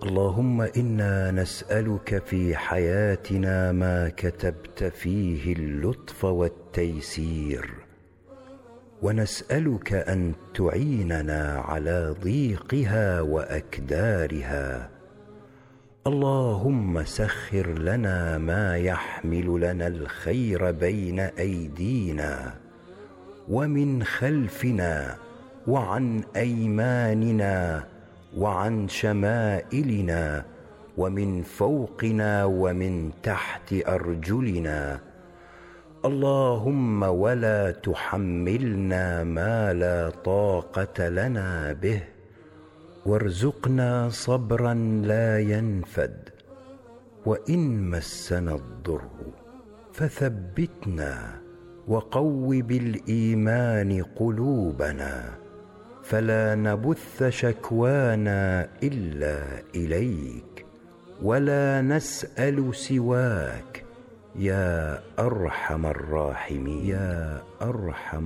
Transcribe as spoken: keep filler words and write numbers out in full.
اللهم إنا نسألك في حياتنا ما كتبت فيه اللطف والتيسير، ونسألك أن تعيننا على ضيقها وأكدارها. اللهم سخر لنا ما يحمل لنا الخير بين أيدينا ومن خلفنا وعن أيماننا وعن شمائلنا ومن فوقنا ومن تحت أرجلنا. اللهم ولا تحملنا ما لا طاقة لنا به، وارزقنا صبرا لا ينفد. وإن مسنا الضر فثبتنا وقو بالإيمان قلوبنا، فلا نبث شكوانا إلا إليك ولا نسأل سواك يا أرحم الراحمين يا أرحم